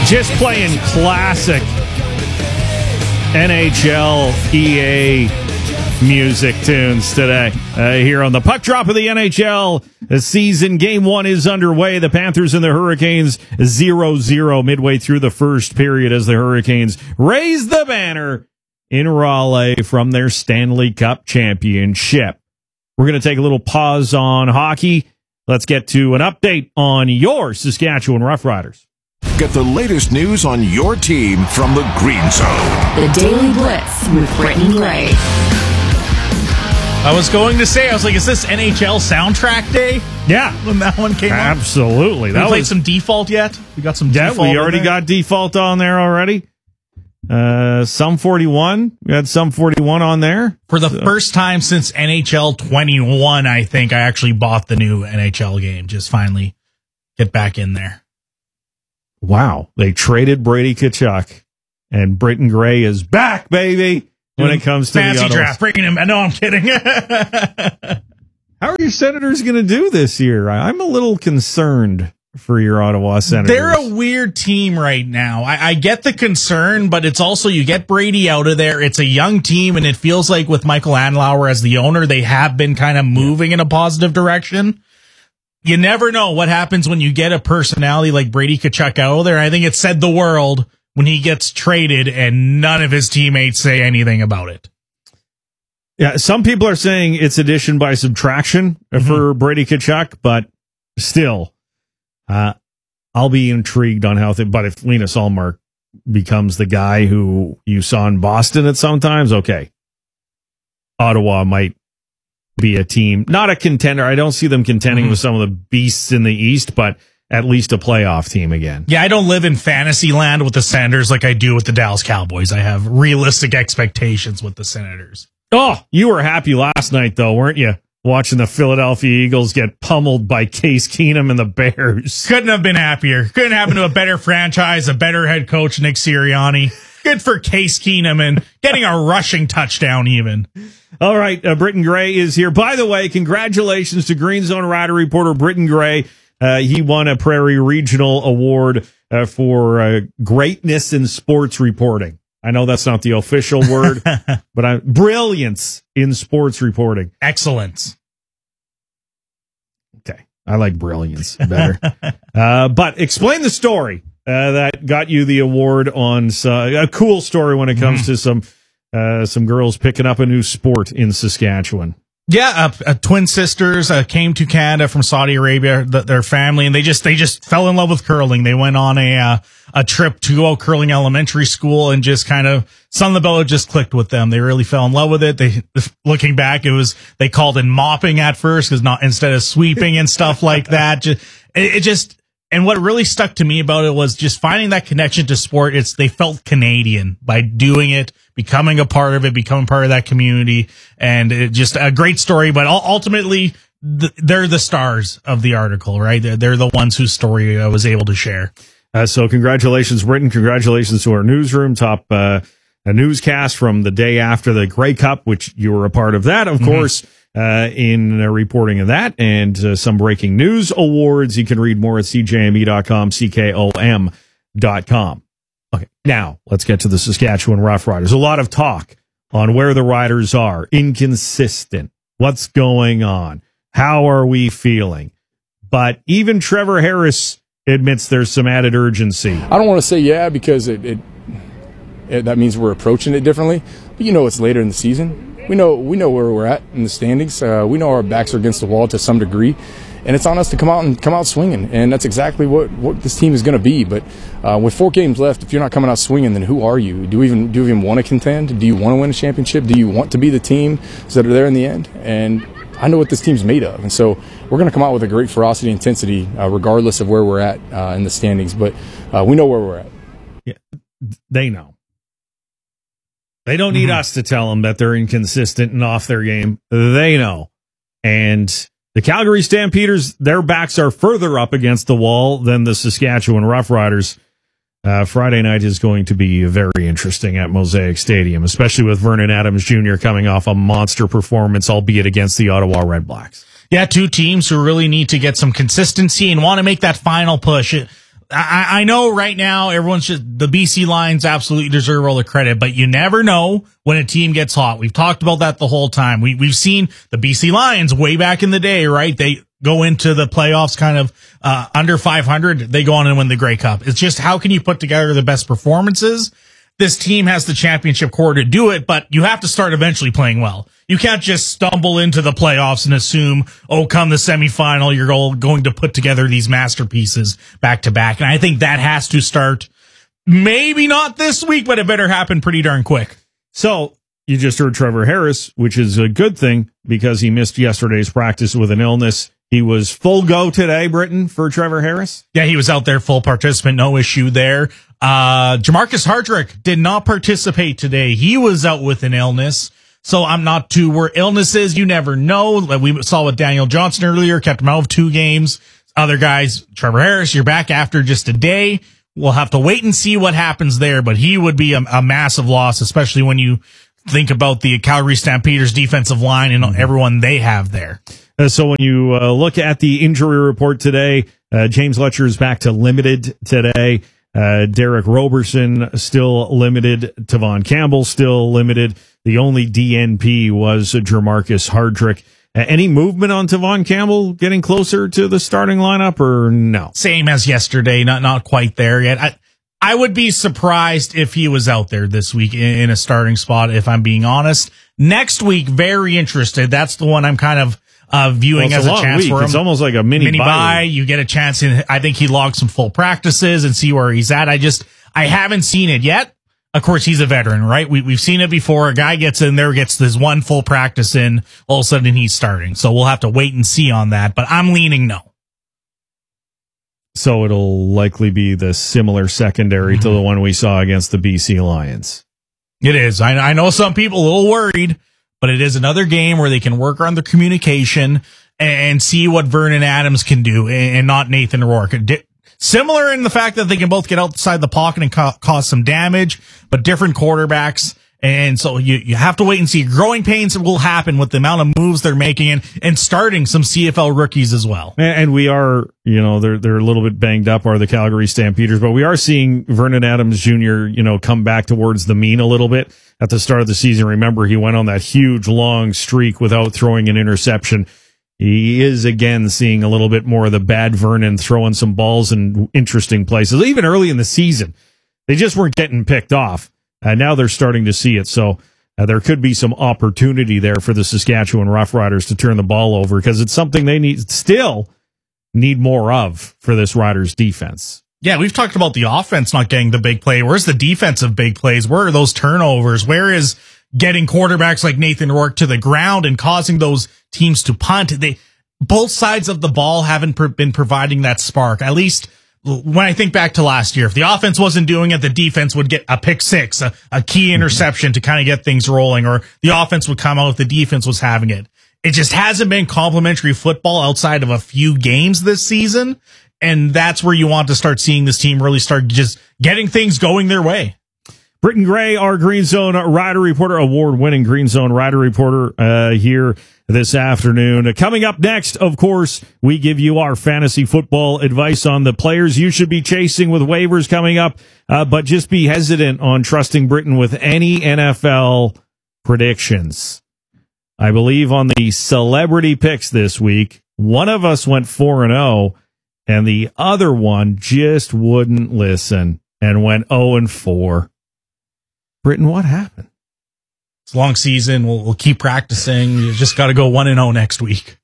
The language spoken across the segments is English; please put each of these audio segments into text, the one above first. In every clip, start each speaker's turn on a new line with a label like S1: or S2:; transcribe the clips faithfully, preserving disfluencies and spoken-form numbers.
S1: Just playing classic N H L E A music tunes today. Uh, here on the puck drop of the N H L season, game one is underway. The Panthers and the Hurricanes zero zero midway through the first period as the Hurricanes raise the banner in Raleigh from their Stanley Cup championship. We're going to take a little pause on hockey. Let's get to an update on your Saskatchewan Roughriders.
S2: Get the latest news on your team from the Green Zone.
S3: The Daily Blitz with Brittany Gray.
S4: I was going to say, I was like, is this N H L soundtrack day?
S1: Yeah.
S4: When that one came out?
S1: Absolutely.
S4: That we played
S1: was,
S4: some Default yet? We got some
S1: yeah,
S4: Default
S1: we already got Default on there already. Uh, Sum forty-one. We had Sum forty-one on there.
S4: For the
S1: so.
S4: first time since N H L twenty-one, I think I actually bought the new N H L game. Just finally get back in there.
S1: Wow. They traded Brady Tkachuk, and Britton Gray is back, baby, when it comes to
S4: fancy
S1: the
S4: draft. Bringing him. No, I'm kidding.
S1: How are your Senators going to do this year? I'm a little concerned for your Ottawa Senators.
S4: They're a weird team right now. I, I get the concern, but it's also you get Brady out of there. It's a young team, and it feels like with Michael Andlauer as the owner, they have been kind of moving in a positive direction. You never know what happens when you get a personality like Brady Tkachuk out there. I think it said the world when he gets traded and none of his teammates say anything about it.
S1: Yeah, some people are saying it's addition by subtraction mm-hmm. for Brady Tkachuk, but still, uh, I'll be intrigued on how. Th- but if Linus Ullmark becomes the guy who you saw in Boston at some times, okay, Ottawa might be a team, not a contender. I don't see them contending mm-hmm. with some of the beasts in the East, but at least a playoff team again.
S4: Yeah, I don't live in fantasy land with the Senators like I do with the Dallas Cowboys. I have realistic expectations with the Senators.
S1: Oh, you were happy last night, though, weren't you? Watching the Philadelphia Eagles get pummeled by Case Keenum and the Bears.
S4: Couldn't have been happier. Couldn't happen to a better franchise, a better head coach, Nick Sirianni. Good for Case Keenum and getting a rushing touchdown even.
S1: All right, uh, Britton Gray is here. By the way, congratulations to Green Zone Rider reporter Britton Gray. Uh, he won a Prairie Regional Award uh, for uh, greatness in sports reporting. I know that's not the official word, but I, brilliance in sports reporting.
S4: Excellence.
S1: Okay, I like brilliance better. uh, but explain the story uh, that got you the award on uh, a cool story when it comes mm. to some uh, some girls picking up a new sport in Saskatchewan.
S4: Yeah, uh, uh, twin sisters uh, came to Canada from Saudi Arabia, the, their family, and they just they just fell in love with curling. They went on a uh, a trip to go curling elementary school, and just kind of something about it just clicked with them. They really fell in love with it. They looking back, it was they called it mopping at first, because not instead of sweeping and stuff like that. Just, it, it just. And what really stuck to me about it was just finding that connection to sport. It's they felt Canadian by doing it, becoming a part of it, becoming part of that community, and it just a great story. But ultimately, the, they're the stars of the article, right? They're, they're the ones whose story I was able to share.
S1: Uh, so congratulations, Britton. Congratulations to our newsroom, top uh, a newscast from the day after the Grey Cup, which you were a part of that, of mm-hmm. course. Uh, in uh, reporting of that and uh, some breaking news awards. You can read more at C J M E dot com, C K O M dot com. Okay, now let's get to the Saskatchewan Roughriders. A lot of talk on where the Riders are. Inconsistent. What's going on? How are we feeling? But even Trevor Harris admits there's some added urgency.
S5: I don't want to say yeah because it, it, it that means we're approaching it differently. But you know it's later in the season. We know we know where we're at in the standings. Uh, we know our backs are against the wall to some degree, and it's on us to come out and come out swinging. And that's exactly what, what this team is going to be. But uh, with four games left, if you're not coming out swinging, then who are you? Do you even do you even want to contend? Do you want to win a championship? Do you want to be the team that are there in the end? And I know what this team's made of, and so we're going to come out with a great ferocity and intensity, uh, regardless of where we're at uh, in the standings. But uh, we know where we're at.
S1: Yeah, they know. They don't need mm-hmm. us to tell them that they're inconsistent and off their game. They know. And the Calgary Stampeders, their backs are further up against the wall than the Saskatchewan Roughriders. Uh, Friday night is going to be very interesting at Mosaic Stadium, especially with Vernon Adams Junior coming off a monster performance, albeit against the Ottawa Redblacks.
S4: Yeah, two teams who really need to get some consistency and want to make that final push. It, I, I know right now everyone's just, the B C Lions absolutely deserve all the credit, but you never know when a team gets hot. We've talked about that the whole time. We, we've seen the B C Lions way back in the day, right? They go into the playoffs kind of uh, under five hundred. They go on and win the Grey Cup. It's just, how can you put together the best performances? This team has the championship core to do it, but you have to start eventually playing well. You can't just stumble into the playoffs and assume, oh, come the semifinal, you're all going to put together these masterpieces back to back. And I think that has to start maybe not this week, but it better happen pretty darn quick.
S1: So you just heard Trevor Harris, which is a good thing because he missed yesterday's practice with an illness. He was full go today, Britton, for Trevor Harris.
S4: Yeah, he was out there, full participant, no issue there. Uh, Jamarcus Hardrick did not participate today. He was out with an illness. So I'm not too where illnesses, you never know. Like we saw with Daniel Johnson earlier, kept him out of two games. Other guys, Trevor Harris, you're back after just a day. We'll have to wait and see what happens there, but he would be a, a massive loss, especially when you think about the Calgary Stampeders defensive line and everyone they have there.
S1: Uh, so when you uh, look at the injury report today, uh, James Letcher is back to limited today. Uh, Derek Roberson still limited. Tavon Campbell still limited. The only D N P was Jamarcus Hardrick. Uh, any movement on Tavon Campbell getting closer to the starting lineup or no?
S4: Same as yesterday, not not quite there yet. I I would be surprised if he was out there this week in, in a starting spot, if I'm being honest. Next week, very interested. That's the one I'm kind of uh, viewing
S1: well,
S4: as a,
S1: a
S4: chance
S1: week.
S4: for him.
S1: It's almost like a mini,
S4: mini
S1: bye.
S4: bye. You get a chance in. I think he logged some full practices and see where he's at. I just, I haven't seen it yet. Of course, he's a veteran, right? We, we've seen it before. A guy gets in there, gets this one full practice in, all of a sudden he's starting. So we'll have to wait and see on that, but I'm leaning no.
S1: So it'll likely be the similar secondary mm-hmm. to the one we saw against the B C Lions.
S4: It is. I, I know some people a little worried, but it is another game where they can work on their communication and see what Vernon Adams can do and not Nathan Rourke. Similar in the fact that they can both get outside the pocket and ca- cause some damage, but different quarterbacks. And so you, you have to wait and see. Growing pains will happen with the amount of moves they're making and, and starting some C F L rookies as well.
S1: And we are, you know, they're they're a little bit banged up, are the Calgary Stampeders, but we are seeing Vernon Adams Junior, you know, come back towards the mean a little bit at the start of the season. Remember, he went on that huge long streak without throwing an interception. He is again seeing a little bit more of the bad Vernon throwing some balls in interesting places. Even early in the season, they just weren't getting picked off. Uh, now they're starting to see it. So uh, there could be some opportunity there for the Saskatchewan Roughriders to turn the ball over because it's something they need still need more of for this Riders defense.
S4: Yeah, we've talked about the offense not getting the big play. Where's the defensive big plays? Where are those turnovers? Where is getting quarterbacks like Nathan Rourke to the ground and causing those teams to punt? They both sides of the ball haven't pr- been providing that spark. At least when I think back to last year, if the offense wasn't doing it, the defense would get a pick six, a, a key interception to kind of get things rolling, or the offense would come out if the defense was having it. It just hasn't been complimentary football outside of a few games this season. And that's where you want to start seeing this team really start just getting things going their way.
S1: Britton Gray, our Green Zone Rider Reporter, award-winning Green Zone Rider Reporter uh, here this afternoon. Uh, coming up next, of course, we give you our fantasy football advice on the players you should be chasing with waivers coming up, uh, but just be hesitant on trusting Britton with any N F L predictions. I believe on the celebrity picks this week, one of us went four and oh, and the other one just wouldn't listen and went oh and four. Britton, what happened?
S4: It's a long season. We'll, we'll keep practicing. You just got to go one and oh next week.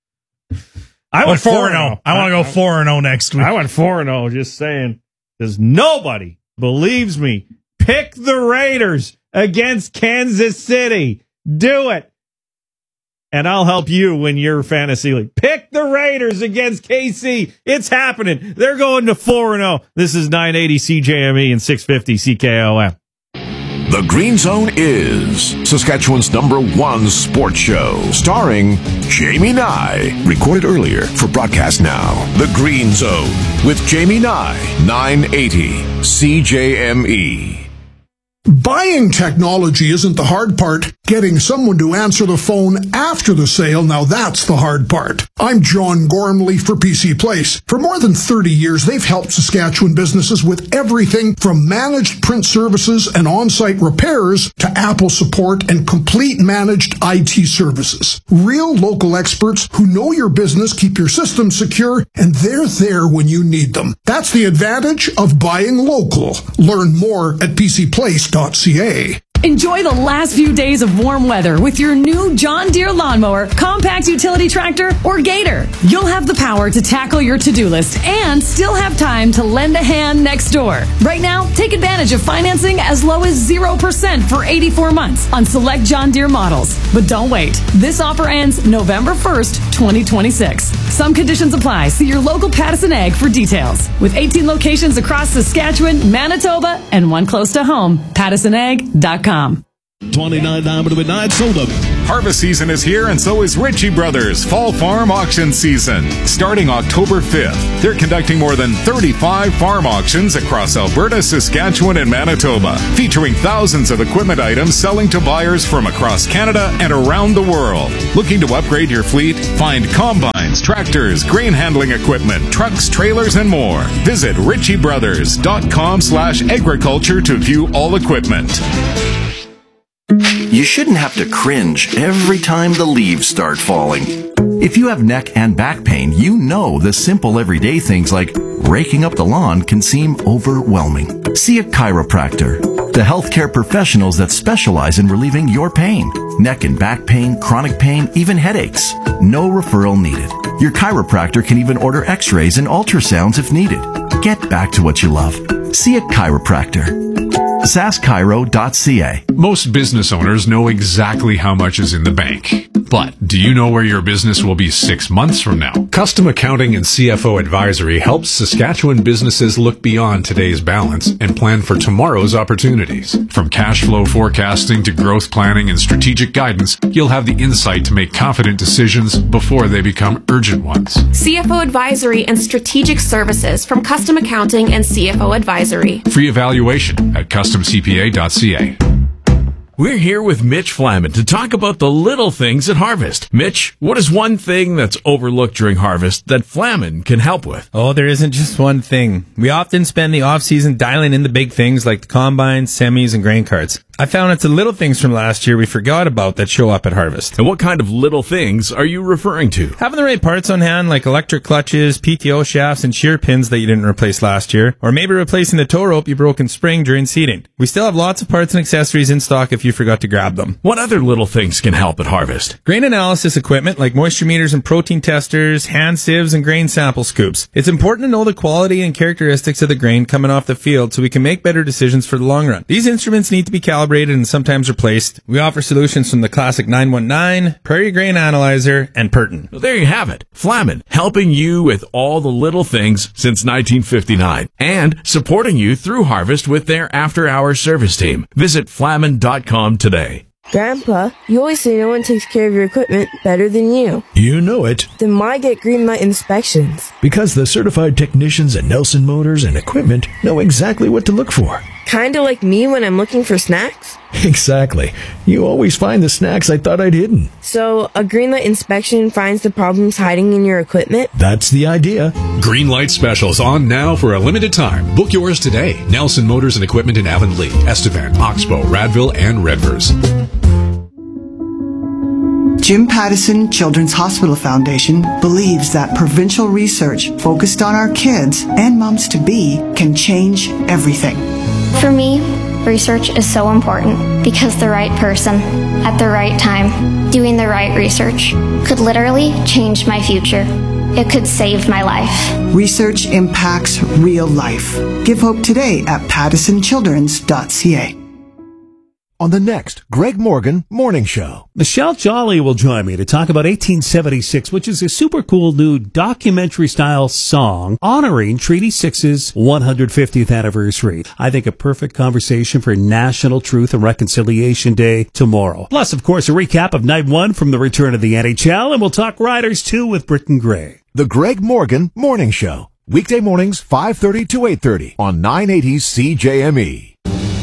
S1: I went four and
S4: oh. I want to go four and oh next week.
S1: I went four and oh. Just saying, because nobody believes me. Pick the Raiders against Kansas City. Do it, and I'll help you win your fantasy league. Pick the Raiders against K C. It's happening. They're going to four and oh. This is nine eighty C J M E and six fifty C K O M.
S2: The Green Zone is Saskatchewan's number one sports show, starring Jamie Nye. Recorded earlier for broadcast now. The Green Zone with Jamie Nye, nine eighty C J M E.
S6: Buying technology isn't the hard part. Getting someone to answer the phone after the sale, now that's the hard part. I'm John Gormley for P C Place. For more than thirty years, they've helped Saskatchewan businesses with everything from managed print services and on-site repairs to Apple support and complete managed I T services. Real local experts who know your business, keep your systems secure, and they're there when you need them. That's the advantage of buying local. Learn more at p c place dot c a.
S3: Enjoy the last few days of warm weather with your new John Deere lawnmower, compact utility tractor, or Gator. You'll have the power to tackle your to-do list and still have time to lend a hand next door. Right now, take advantage of financing as low as zero percent for eighty-four months on select John Deere models. But don't wait. This offer ends November first, twenty twenty-six. Some conditions apply. See your local Pattison Ag for details. With eighteen locations across Saskatchewan, Manitoba, and one close to home, pattison ag dot com.
S7: twenty-nine down to midnight, sold up.
S8: Harvest season is here, and so is Ritchie Brothers Fall Farm Auction Season. Starting October fifth, they're conducting more than thirty-five farm auctions across Alberta, Saskatchewan, and Manitoba, featuring thousands of equipment items selling to buyers from across Canada and around the world. Looking to upgrade your fleet? Find combines, tractors, grain handling equipment, trucks, trailers, and more. Visit ritchie brothers dot com slash agriculture to view all equipment.
S9: You shouldn't have to cringe every time the leaves start falling. If you have neck and back pain, you know the simple everyday things like raking up the lawn can seem overwhelming. See a chiropractor, the healthcare professionals that specialize in relieving your pain. Neck and back pain, chronic pain, even headaches. No referral needed. Your chiropractor can even order x-rays and ultrasounds if needed. Get back to what you love. See a chiropractor. sask chiro dot c a.
S10: Most business owners know exactly how much is in the bank. But do you know where your business will be six months from now?
S11: Custom Accounting and C F O Advisory helps Saskatchewan businesses look beyond today's balance and plan for tomorrow's opportunities.
S10: From cash flow forecasting to growth planning and strategic guidance, you'll have the insight to make confident decisions before they become urgent ones.
S12: C F O Advisory and Strategic Services from Custom Accounting and C F O Advisory.
S10: Free evaluation at custom c p a dot c a.
S13: We're here with Mitch Flaman to talk about the little things at Harvest. Mitch, what is one thing that's overlooked during Harvest that Flaman can help with?
S14: Oh, there isn't just one thing. We often spend the off-season dialing in the big things like the combines, semis, and grain carts. I found it's the little things from last year we forgot about that show up at Harvest.
S13: And what kind of little things are you referring to?
S14: Having the right parts on hand, like electric clutches, P T O shafts, and shear pins that you didn't replace last year. Or maybe replacing the tow rope you broke in spring during seeding. We still have lots of parts and accessories in stock if you forgot to grab them.
S13: What other little things can help at Harvest?
S14: Grain analysis equipment like moisture meters and protein testers, hand sieves, and grain sample scoops. It's important to know the quality and characteristics of the grain coming off the field so we can make better decisions for the long run. These instruments need to be calibrated and sometimes replaced. We offer solutions from the classic nine one nine, Prairie Grain Analyzer, and Purton.
S13: Well, there you have it. Flaman, helping you with all the little things since nineteen fifty-nine and supporting you through Harvest with their after-hours service team. Visit flaman dot com today.
S15: Grandpa, you always say no one takes care of your equipment better than you.
S16: You know it.
S15: Then why get Greenlight inspections?
S16: Because the certified technicians at Nelson Motors and Equipment know exactly what to look for.
S15: Kinda like me when I'm looking for snacks?
S16: Exactly. You always find the snacks I thought I'd hidden.
S15: So, a Greenlight inspection finds the problems hiding in your equipment?
S16: That's the idea.
S11: Greenlight specials on now for a limited time. Book yours today. Nelson Motors and Equipment in Avonlea, Estevan, Oxbow, Radville, and Redvers.
S17: Jim Pattison Children's Hospital Foundation believes that provincial research focused on our kids and moms-to-be can change everything.
S18: For me, research is so important because the right person at the right time doing the right research could literally change my future. It could save my life.
S17: Research impacts real life. Give hope today at pattison childrens dot c a.
S2: On the next Greg Morgan Morning Show,
S19: Michelle Jolly will join me to talk about eighteen seventy-six, which is a super cool new documentary-style song honoring Treaty six's one hundred fiftieth anniversary. I think a perfect conversation for National Truth and Reconciliation Day tomorrow. Plus, of course, a recap of Night one from the return of the N H L, and we'll talk Riders too with Britton Gray.
S2: The Greg Morgan Morning Show, weekday mornings five thirty to eight thirty on nine eighty C J M E.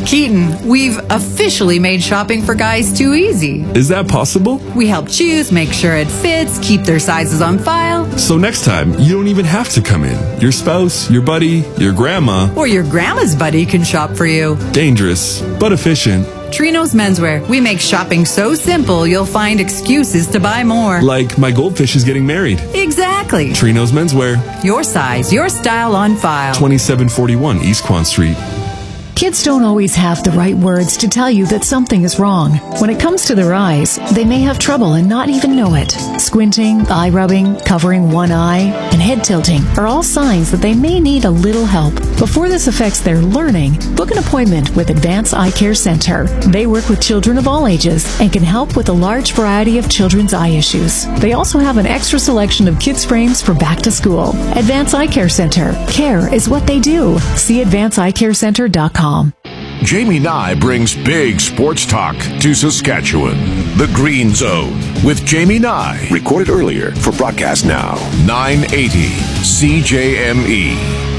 S20: Keaton, we've officially made shopping for guys too easy.
S21: Is that possible?
S20: We help choose, make sure it fits, keep their sizes on file.
S21: So next time, you don't even have to come in. Your spouse, your buddy, your grandma,
S20: or your grandma's buddy can shop for you.
S21: Dangerous, but efficient.
S20: Trino's Menswear. We make shopping so simple you'll find excuses to buy more.
S21: Like my goldfish is getting married.
S20: Exactly.
S21: Trino's Menswear.
S20: Your size, your style on file.
S21: twenty-seven forty-one East Quan Street.
S22: Kids don't always have the right words to tell you that something is wrong. When it comes to their eyes, they may have trouble and not even know it. Squinting, eye rubbing, covering one eye, and head tilting are all signs that they may need a little help. Before this affects their learning, book an appointment with Advance Eye Care Center. They work with children of all ages and can help with a large variety of children's eye issues. They also have an extra selection of kids' frames for back to school. Advance Eye Care Center. Care is what they do. See advance eye care center dot com.
S2: Jamie Nye brings big sports talk to Saskatchewan. The Green Zone with Jamie Nye. Recorded earlier for broadcast now. nine eighty C J M E.